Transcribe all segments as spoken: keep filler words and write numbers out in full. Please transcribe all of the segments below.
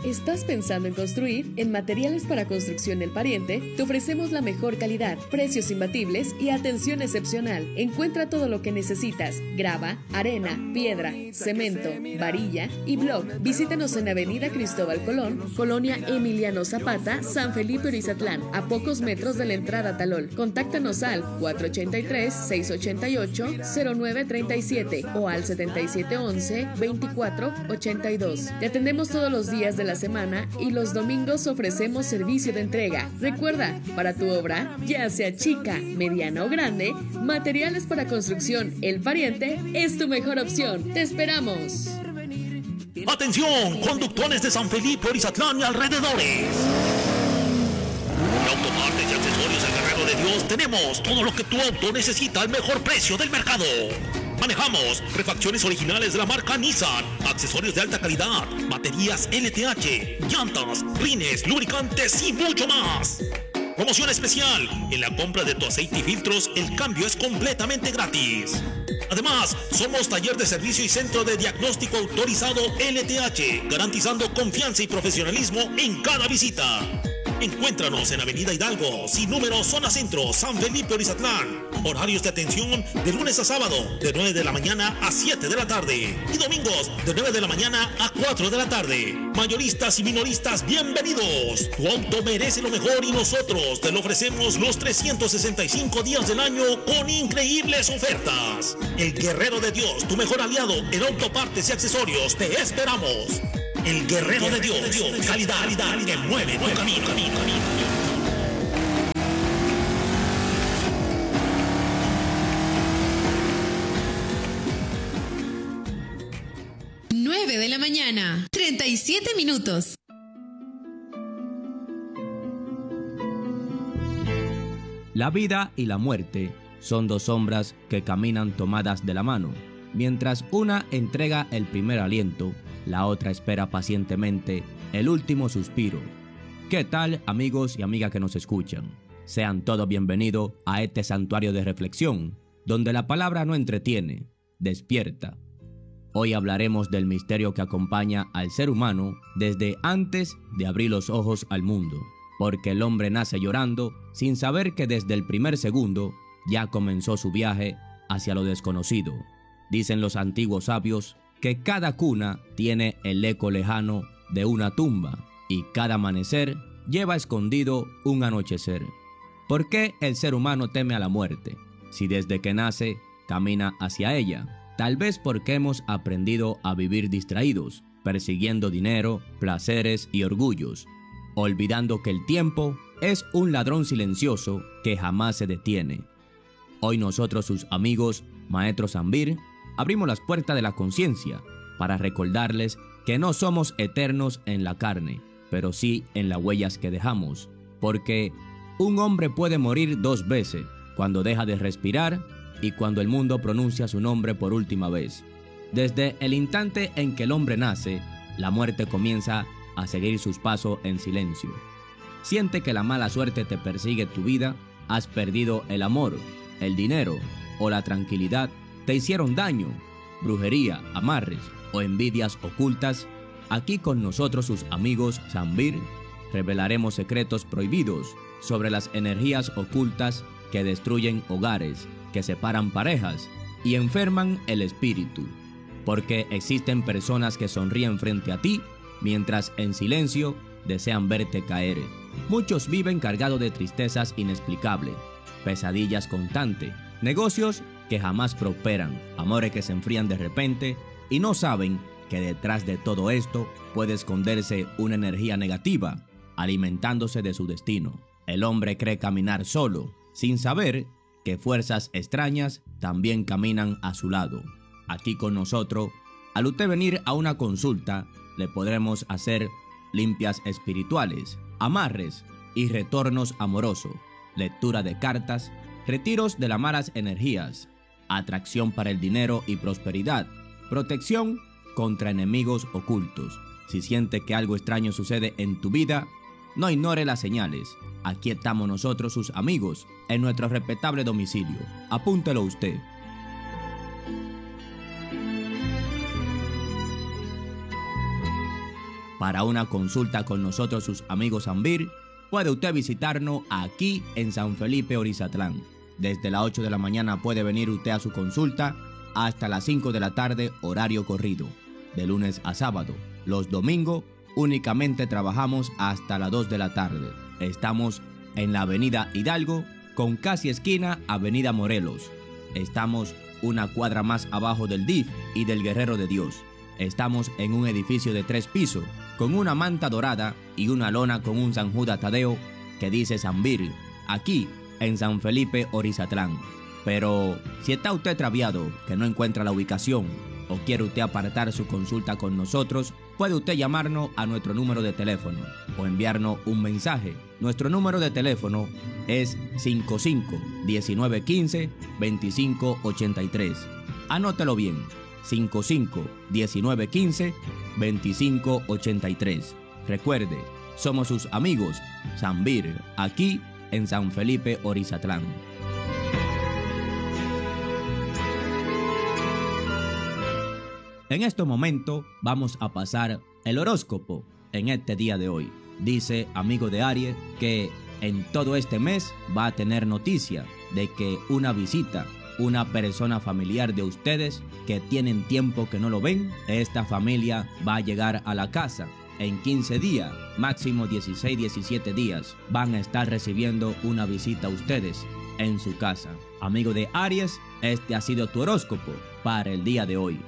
¿Estás pensando en construir? En Materiales para Construcción El Pariente te ofrecemos la mejor calidad, precios imbatibles y atención excepcional. Encuentra todo lo que necesitas: grava, arena, piedra, cemento, varilla y block. Visítanos en Avenida Cristóbal Colón, Colonia Emiliano Zapata, San Felipe Orizatlán, a pocos metros de la entrada a Talol. Contáctanos al cuatro ocho tres, seis ocho ocho, cero nueve tres siete o al setenta y siete once, veinticuatro ochenta y dos. Te atendemos todos los días de la semana y los domingos ofrecemos servicio de entrega. Recuerda, para tu obra, ya sea chica, mediana o grande, Materiales para Construcción El Pariente es tu mejor opción. ¡Te esperamos! ¡Atención! Conductores de San Felipe, Orizatlán y alrededores. En Autopartes y Accesorios El Guerrero de Dios tenemos todo lo que tu auto necesita al mejor precio del mercado. Manejamos refacciones originales de la marca Nissan, accesorios de alta calidad, baterías L T H, llantas, rines, lubricantes y mucho más. Promoción especial: en la compra de tu aceite y filtros, el cambio es completamente gratis. Además, somos taller de servicio y centro de diagnóstico autorizado L T H, garantizando confianza y profesionalismo en cada visita. Encuéntranos en Avenida Hidalgo, sin número, zona centro, San Felipe Orizatlán. Horarios de atención de lunes a sábado, de nueve de la mañana a siete de la tarde. Y domingos, de nueve de la mañana a cuatro de la tarde. Mayoristas y minoristas, bienvenidos. Tu auto merece lo mejor y nosotros te lo ofrecemos los trescientos sesenta y cinco días del año con increíbles ofertas. El Guerrero de Dios, tu mejor aliado en autopartes y accesorios. Te esperamos. El Guerrero de Dios, Dios, calidad, calidad que mueve tu camino, camino, camino. nueve de la mañana, treinta y siete minutos. La vida y la muerte son dos sombras que caminan tomadas de la mano. Mientras una entrega el primer aliento, la otra espera pacientemente el último suspiro. ¿Qué tal, amigos y amigas que nos escuchan? Sean todos bienvenidos a este santuario de reflexión, donde la palabra no entretiene, despierta. Hoy hablaremos del misterio que acompaña al ser humano desde antes de abrir los ojos al mundo, porque el hombre nace llorando sin saber que desde el primer segundo ya comenzó su viaje hacia lo desconocido. Dicen los antiguos sabios que cada cuna tiene el eco lejano de una tumba y cada amanecer lleva escondido un anochecer. ¿Por qué el ser humano teme a la muerte si desde que nace camina hacia ella? Tal vez porque hemos aprendido a vivir distraídos, persiguiendo dinero, placeres y orgullos, olvidando que el tiempo es un ladrón silencioso que jamás se detiene. Hoy nosotros, sus amigos, Maestro Zambir, abrimos las puertas de la conciencia para recordarles que no somos eternos en la carne, pero sí en las huellas que dejamos, porque un hombre puede morir dos veces, cuando deja de respirar y cuando el mundo pronuncia su nombre por última vez. Desde el instante en que el hombre nace, la muerte comienza a seguir sus pasos en silencio. Siente que la mala suerte te persigue tu vida, has perdido el amor, el dinero o la tranquilidad, te hicieron daño, brujería, amarres o envidias ocultas. Aquí con nosotros, sus amigos Zambir, revelaremos secretos prohibidos sobre las energías ocultas que destruyen hogares, que separan parejas y enferman el espíritu, porque existen personas que sonríen frente a ti mientras en silencio desean verte caer. Muchos viven cargados de tristezas inexplicables, pesadillas constantes, negocios que jamás prosperan, amores que se enfrían de repente y no saben que detrás de todo esto puede esconderse una energía negativa alimentándose de su destino. El hombre cree caminar solo, sin saber que fuerzas extrañas también caminan a su lado. Aquí con nosotros, al usted venir a una consulta, le podremos hacer limpias espirituales, amarres y retornos amorosos, lectura de cartas, retiros de las malas energías, atracción para el dinero y prosperidad, protección contra enemigos ocultos. Si siente que algo extraño sucede en tu vida, no ignore las señales. Aquí estamos nosotros, sus amigos, en nuestro respetable domicilio. Apúntelo usted. para una consulta con nosotros, sus amigos Ambir, puede usted visitarnos aquí en San Felipe, Orizatlán. Desde las ocho de la mañana puede venir usted a su consulta hasta las cinco de la tarde, horario corrido, de lunes a sábado. Los domingos únicamente trabajamos hasta las dos de la tarde. Estamos en la avenida Hidalgo, con casi esquina avenida Morelos. Estamos una cuadra más abajo del D I F y del Guerrero de Dios. Estamos en un edificio de tres pisos, con una manta dorada y una lona con un San Judas Tadeo que dice Sambir, aquí en San Felipe, Orizatlán. Pero si está usted extraviado, que no encuentra la ubicación, o quiere usted apartar su consulta con nosotros, puede usted llamarnos a nuestro número de teléfono o enviarnos un mensaje. Nuestro número de teléfono es cinco cinco, diecinueve quince, veinticinco ochenta y tres. Anótelo bien, cinco cinco, diecinueve quince, veinticinco ochenta y tres. Recuerde, somos sus amigos Sambir, aquí en San Felipe, Orizatlán. En este momento vamos a pasar el horóscopo en este día de hoy. Dice, amigo de Aries, que en todo este mes va a tener noticia de que una visita, una persona familiar de ustedes que tienen tiempo que no lo ven, esta familia va a llegar a la casa. En quince días, máximo dieciséis, diecisiete días, van a estar recibiendo una visita a ustedes en su casa. Amigo de Aries, este ha sido tu horóscopo para el día de hoy.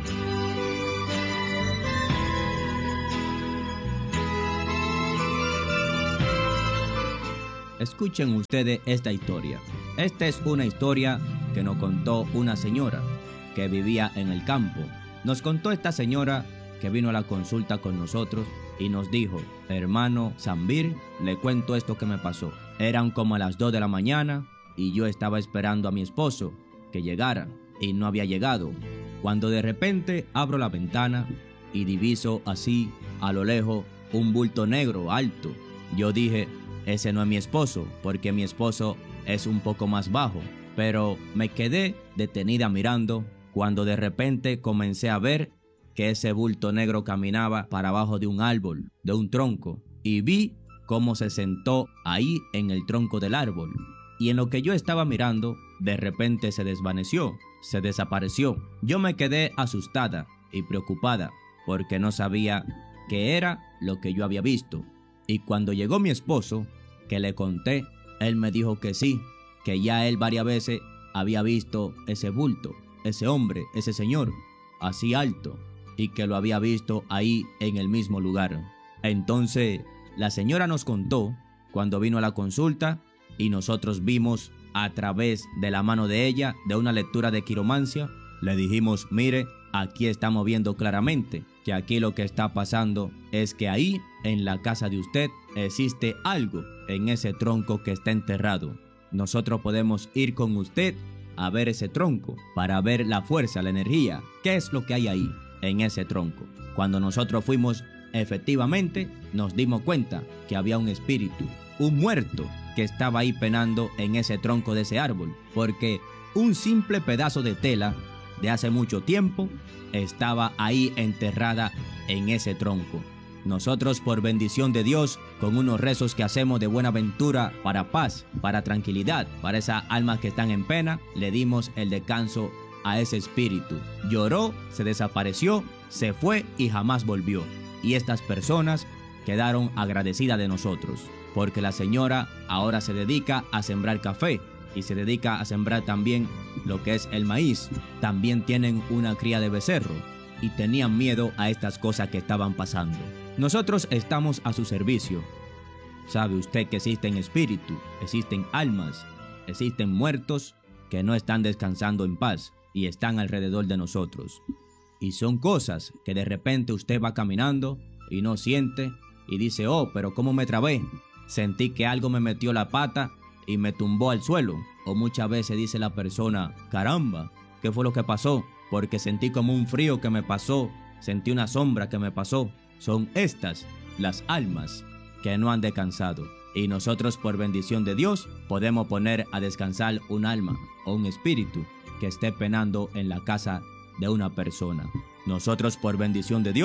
Escuchen ustedes esta historia. Esta es una historia que nos contó una señora que vivía en el campo. Nos contó esta señora que vino a la consulta con nosotros y nos dijo, hermano Sambir, le cuento esto que me pasó. Eran como a las dos de la mañana y yo estaba esperando a mi esposo que llegara y no había llegado. Cuando de repente abro la ventana y diviso así a lo lejos un bulto negro alto. Yo dije, ese no es mi esposo, porque mi esposo es un poco más bajo. Pero me quedé detenida mirando cuando de repente comencé a ver que ese bulto negro caminaba para abajo de un árbol, de un tronco, y vi cómo se sentó ahí en el tronco del árbol. Y en lo que yo estaba mirando, de repente se desvaneció, se desapareció. Yo me quedé asustada y preocupada porque no sabía qué era lo que yo había visto. Y cuando llegó mi esposo, que le conté, él me dijo que sí, que ya él varias veces había visto ese bulto, ese hombre, ese señor, así alto, y que lo había visto ahí en el mismo lugar. Entonces, la señora nos contó cuando vino a la consulta y nosotros vimos a través de la mano de ella, de una lectura de quiromancia, le dijimos, mire, aquí estamos viendo claramente que aquí lo que está pasando es que ahí, en la casa de usted, existe algo en ese tronco que está enterrado. Nosotros podemos ir con usted a ver ese tronco para ver la fuerza, la energía, qué es lo que hay ahí en ese tronco. Cuando nosotros fuimos, efectivamente, nos dimos cuenta que había un espíritu, un muerto que estaba ahí penando en ese tronco de ese árbol, porque un simple pedazo de tela de hace mucho tiempo estaba ahí enterrada en ese tronco. Nosotros, por bendición de Dios, con unos rezos que hacemos de buenaventura para paz, para tranquilidad, para esas almas que están en pena, le dimos el descanso a ese espíritu. Lloró, se desapareció, se fue y jamás volvió. Y estas personas quedaron agradecidas de nosotros, porque la señora ahora se dedica a sembrar café y se dedica a sembrar también lo que es el maíz. También tienen una cría de becerro y tenían miedo a estas cosas que estaban pasando. Nosotros estamos a su servicio. Sabe usted que existen espíritus, existen almas, existen muertos que no están descansando en paz y están alrededor de nosotros. Y son cosas que de repente usted va caminando y no siente y dice, oh, pero ¿cómo me trabé? Sentí que algo me metió la pata y me tumbó al suelo. O muchas veces dice la persona, caramba, ¿qué fue lo que pasó? Porque sentí como un frío que me pasó, sentí una sombra que me pasó. Son estas las almas que no han descansado. Y nosotros, por bendición de Dios, podemos poner a descansar un alma o un espíritu que esté penando en la casa de una persona. Nosotros, por bendición de Dios,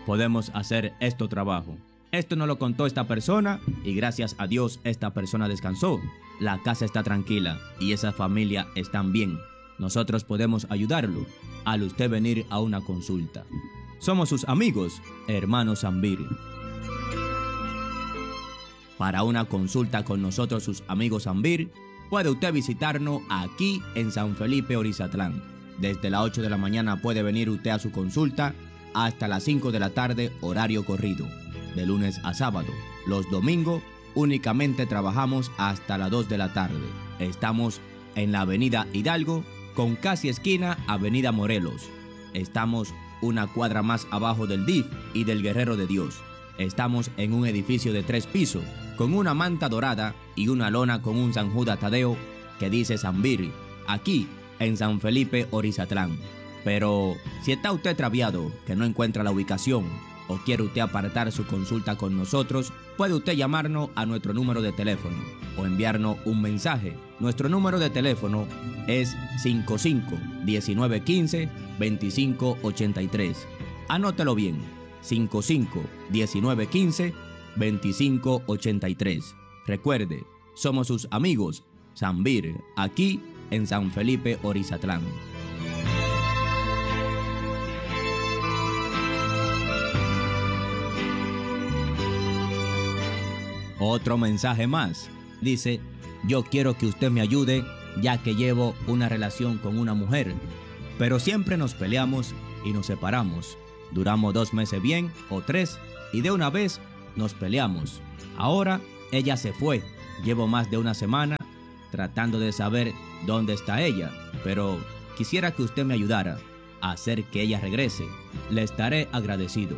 podemos hacer este trabajo. Esto nos lo contó esta persona y gracias a Dios esta persona descansó. La casa está tranquila y esa familia están bien. Nosotros podemos ayudarlo al usted venir a una consulta. Somos sus amigos, hermanos Zambir. Para una consulta con nosotros, sus amigos Zambir, puede usted visitarnos aquí en San Felipe, Orizatlán. Desde las ocho de la mañana puede venir usted a su consulta hasta las cinco de la tarde, horario corrido, de lunes a sábado. Los domingos únicamente trabajamos hasta las dos de la tarde. Estamos en la avenida Hidalgo, con casi esquina avenida Morelos. Estamos una cuadra más abajo del D I F y del Guerrero de Dios. Estamos en un edificio de tres pisos, con una manta dorada y una lona con un San Judas Tadeo que dice Zambir, aquí en San Felipe, Orizatlán. Pero si está usted extraviado, que no encuentra la ubicación, o quiere usted apartar su consulta con nosotros, puede usted llamarnos a nuestro número de teléfono o enviarnos un mensaje. Nuestro número de teléfono es cinco cinco, diecinueve quince, veinticinco ochenta y tres. Anótelo bien, cinco cinco, diecinueve quince, veinticinco ochenta y tres. Recuerde, somos sus amigos Zambir, aquí en San Felipe, Orizatlán. Otro mensaje más. Dice, yo quiero que usted me ayude ya que llevo una relación con una mujer, pero siempre nos peleamos y nos separamos. Duramos dos meses bien o tres y de una vez nos peleamos. Ahora ella se fue. Llevo más de una semana tratando de saber dónde está ella, pero quisiera que usted me ayudara a hacer que ella regrese. Le estaré agradecido.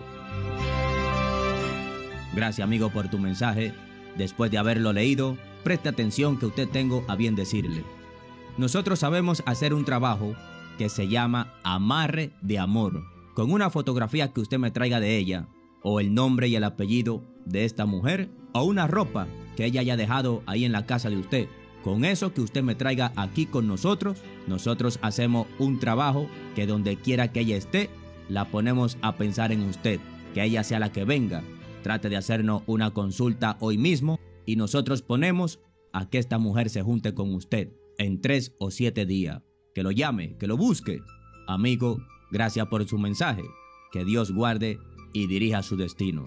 Gracias, amigo, por tu mensaje. Después de haberlo leído, preste atención que usted tengo a bien decirle. Nosotros sabemos hacer un trabajo que se llama amarre de amor, con una fotografía que usted me traiga de ella, o el nombre y el apellido de esta mujer, o una ropa que ella haya dejado ahí en la casa de usted. Con eso que usted me traiga aquí con nosotros, nosotros hacemos un trabajo que donde quiera que ella esté, la ponemos a pensar en usted, que ella sea la que venga. Trate de hacernos una consulta hoy mismo y nosotros ponemos a que esta mujer se junte con usted en tres o siete días. Que lo llame, que lo busque. Amigo, gracias por su mensaje. Que Dios guarde y dirija su destino.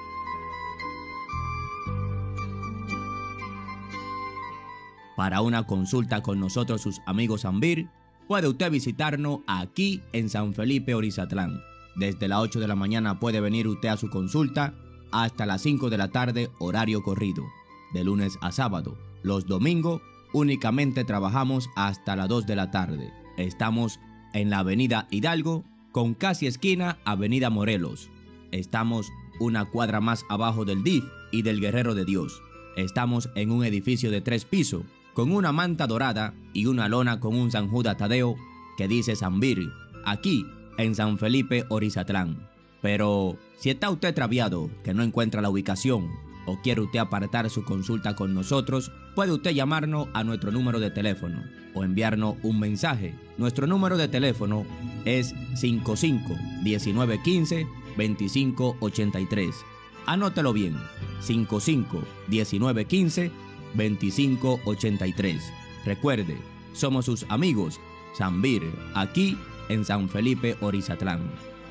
Para una consulta con nosotros, sus amigos Zambir, puede usted visitarnos aquí en San Felipe, Orizatlán. Desde las ocho de la mañana puede venir usted a su consulta hasta las cinco de la tarde, horario corrido, de lunes a sábado. Los domingos únicamente trabajamos hasta las dos de la tarde. Estamos en la avenida Hidalgo, con casi esquina avenida Morelos. Estamos una cuadra más abajo del D I F y del Guerrero de Dios. Estamos en un edificio de tres pisos, con una manta dorada y una lona con un San Judas Tadeo que dice Zambir, aquí en San Felipe, Orizatlán. Pero si está usted extraviado, que no encuentra la ubicación, o quiere usted apartar su consulta con nosotros, puede usted llamarnos a nuestro número de teléfono o enviarnos un mensaje. Nuestro número de teléfono es cinco cinco, diecinueve quince, veinticinco ochenta y tres. Anótelo bien, cinco cinco, diecinueve quince, veinticinco ochenta y tres. Recuerde, somos sus amigos Zambir, aquí en San Felipe, Orizatlán.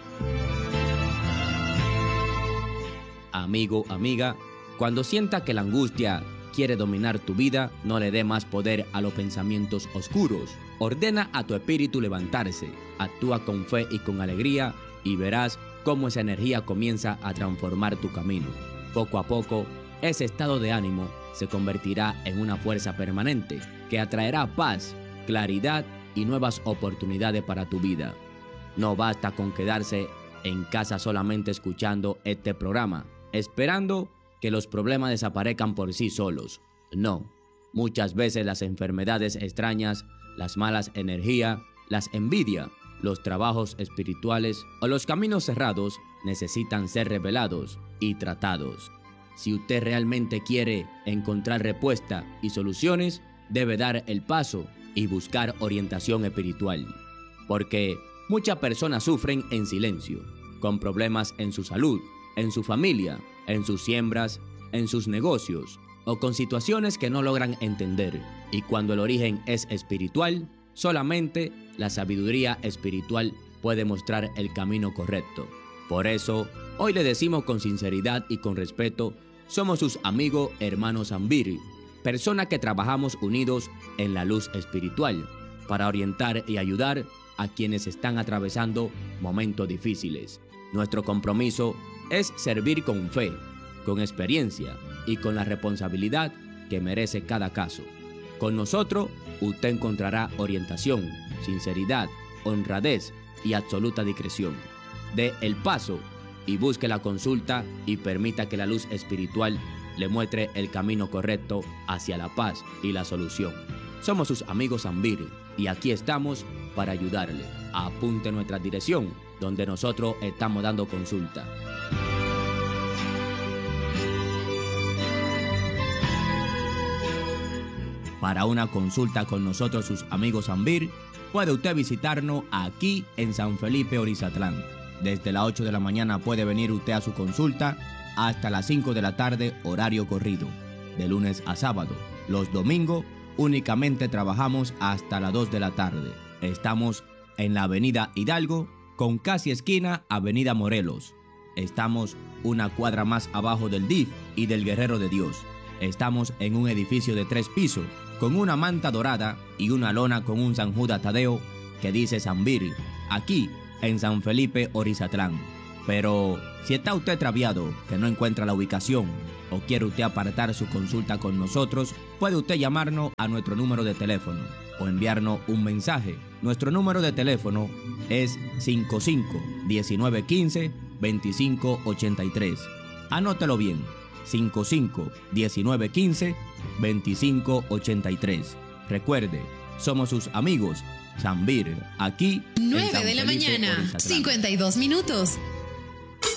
Amigo, amiga, cuando sienta que la angustia quiere dominar tu vida, no le dé más poder a los pensamientos oscuros. Ordena a tu espíritu levantarse, actúa con fe y con alegría y verás cómo esa energía comienza a transformar tu camino. Poco a poco, ese estado de ánimo se convertirá en una fuerza permanente que atraerá paz, claridad y nuevas oportunidades para tu vida. No basta con quedarse en casa solamente escuchando este programa, esperando que los problemas desaparezcan por sí solos. No, muchas veces las enfermedades extrañas, las malas energías, las envidias, los trabajos espirituales o los caminos cerrados necesitan ser revelados y tratados. Si usted realmente quiere encontrar respuesta y soluciones, debe dar el paso y buscar orientación espiritual. Porque muchas personas sufren en silencio, con problemas en su salud, en su familia, en sus siembras, en sus negocios, o con situaciones que no logran entender. Y cuando el origen es espiritual, solamente la sabiduría espiritual puede mostrar el camino correcto. Por eso, hoy le decimos con sinceridad y con respeto, somos sus amigos hermanos Zambir, personas que trabajamos unidos en la luz espiritual para orientar y ayudar a quienes están atravesando momentos difíciles. Nuestro compromiso es servir con fe, con experiencia y con la responsabilidad que merece cada caso. Con nosotros, usted encontrará orientación, sinceridad, honradez y absoluta discreción. Dé el paso y busque la consulta y permita que la luz espiritual le muestre el camino correcto hacia la paz y la solución. Somos sus amigos Zambir y aquí estamos para ayudarle. Apunte nuestra dirección, donde nosotros estamos dando consulta. Para una consulta con nosotros, sus amigos Zambir, puede usted visitarnos aquí en San Felipe, Orizatlán. Desde las ocho de la mañana puede venir usted a su consulta hasta las cinco de la tarde, horario corrido, de lunes a sábado. Los domingos únicamente trabajamos hasta las dos de la tarde. Estamos en la avenida Hidalgo, con casi esquina avenida Morelos. Estamos una cuadra más abajo del D I F y del Guerrero de Dios. Estamos en un edificio de tres pisos, con una manta dorada y una lona con un San Judas Tadeo que dice Zambir, aquí en San Felipe, Orizatlán. Pero si está usted extraviado, que no encuentra la ubicación, o quiere usted apartar su consulta con nosotros, puede usted llamarnos a nuestro número de teléfono o enviarnos un mensaje. Nuestro número de teléfono es cinco cinco, diecinueve quince, veinticinco ochenta y tres. Anótelo bien, cinco cinco, diecinueve quince, veinticinco ochenta y tres. Recuerde, somos sus amigos Zambir, aquí nueve de la mañana, cincuenta y dos minutos.